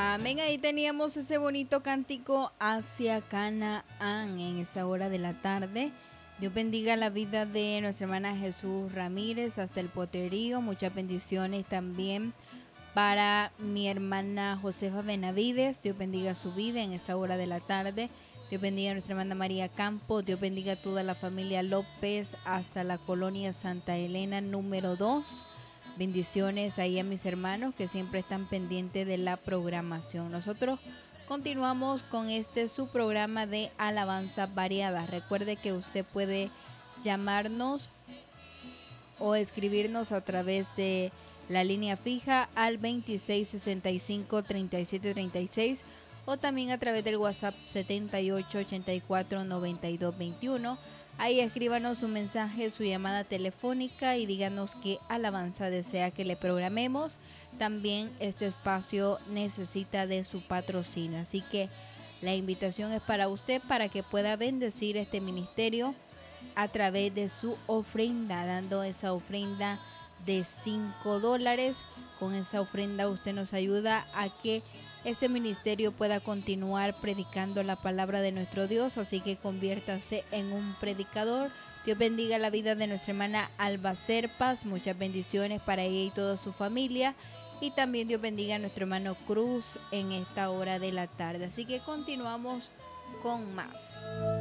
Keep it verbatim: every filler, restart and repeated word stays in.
Amén, ahí teníamos ese bonito cántico hacia Canaán en esta hora de la tarde. Dios bendiga la vida de nuestra hermana Jesús Ramírez hasta el Poterío. Muchas bendiciones también para mi hermana Josefa Benavides. Dios bendiga su vida en esta hora de la tarde. Dios bendiga a nuestra hermana María Campos. Dios bendiga a toda la familia López hasta la colonia Santa Elena número dos. Bendiciones ahí a mis hermanos que siempre están pendientes de la programación. Nosotros continuamos con este su programa de alabanza variada. Recuerde que usted puede llamarnos o escribirnos a través de la línea fija al veintiséis sesenta y cinco treinta y siete treinta y seis o también a través del WhatsApp setenta y ocho ochenta y cuatro noventa y dos veintiuno. Ahí escríbanos un mensaje, su llamada telefónica y díganos qué alabanza desea que le programemos. También este espacio necesita de su patrocinio, así que la invitación es para usted para que pueda bendecir este ministerio a través de su ofrenda, dando esa ofrenda de cinco dólares. Con esa ofrenda usted nos ayuda a que este ministerio pueda continuar predicando la palabra de nuestro Dios, así que conviértase en un predicador. Dios bendiga la vida de nuestra hermana Alba Serpas, muchas bendiciones para ella y toda su familia, y también Dios bendiga a nuestro hermano Cruz en esta hora de la tarde. Así que continuamos con más.